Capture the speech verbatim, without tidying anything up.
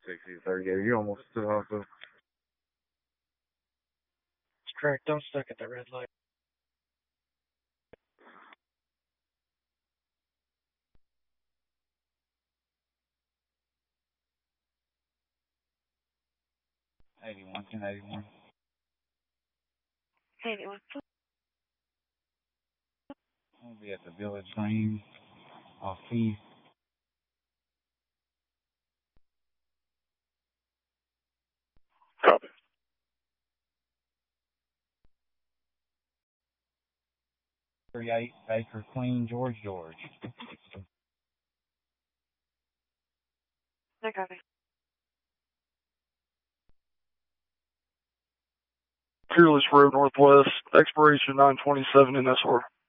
sixty to thirty, you almost to the hospital. It's correct. Don't stuck at the red light. eighty-one, ten eighty-one. eighty-one. I'll be at the Village Green off Keith. Copy. thirty-eight, Baker, Queen, George, George. No copy. Fearless Road Northwest, expiration nine twenty-seven in S R.